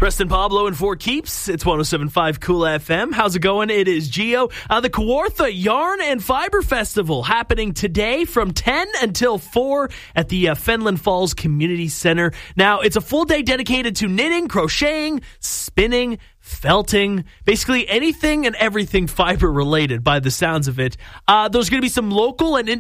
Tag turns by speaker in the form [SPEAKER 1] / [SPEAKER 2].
[SPEAKER 1] Preston Pablo and Four Keeps. It's 107.5 Cool FM. How's it going? It is Gio. The Kawartha Yarn and Fiber Festival happening today from 10 until 4 at the Fenland Falls Community Center. Now, it's a full day dedicated to knitting, crocheting, spinning, felting, basically anything and everything fiber related by the sounds of it. There's going to be some local and